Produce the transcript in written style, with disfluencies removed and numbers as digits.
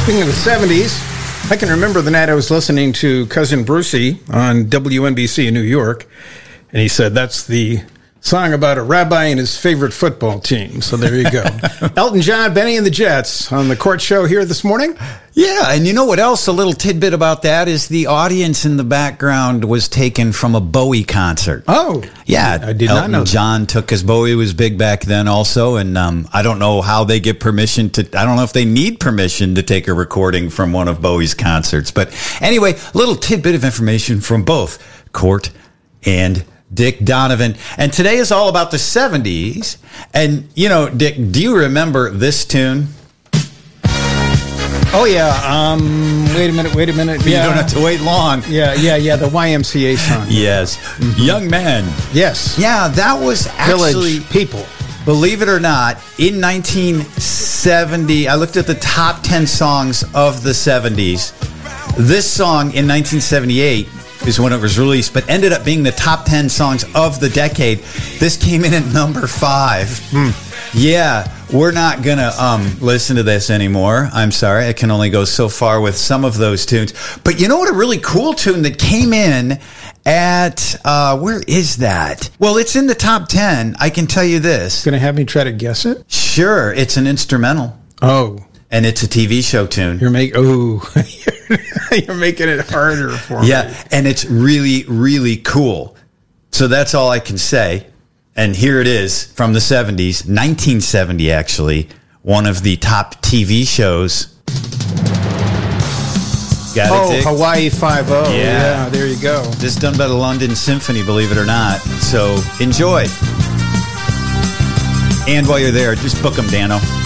Speaking of the 70s, I can remember the night I was listening to Cousin Brucey on WNBC in New York, and he said that's the song about a rabbi and his favorite football team. So there you go. Elton John, Benny and the Jets on the Court Show here this morning. Yeah, and you know what else? A little tidbit about that is the audience in the background was taken from a Bowie concert. Oh. Yeah. I did not know that. John took, because Bowie was big back then also, and I don't know how they get permission to, I don't know if they need permission to take a recording from one of Bowie's concerts. But anyway, a little tidbit of information from both Court and Dick Donovan. And today is all about the 70s. And, you know, Dick, do you remember this tune? Oh, yeah. Wait a minute. You don't have to wait long. Yeah. The YMCA song. Yes. Mm-hmm. Young Man. Yes. Yeah, that was actually... Village People. Believe it or not, in 1970, I looked at the top 10 songs of the 70s. This song in 1978 is when it was released, but ended up being the top 10 songs of the decade. This came in at number 5. Yeah, we're not going to listen to this anymore. I'm sorry. I can only go so far with some of those tunes. But you know what? A really cool tune that came in at, where is that? Well, it's in the top 10. I can tell you this. Going to have me try to guess it? Sure. It's an instrumental. Oh. And it's a TV show tune. You're making it harder for me. Yeah, and it's really, really cool. So that's all I can say. And here it is from the 70s, 1970 actually, one of the top TV shows. Got it, Dick? Hawaii Five-0. Yeah, there you go. This is done by the London Symphony, believe it or not. So enjoy. And while you're there, just book them, Dano.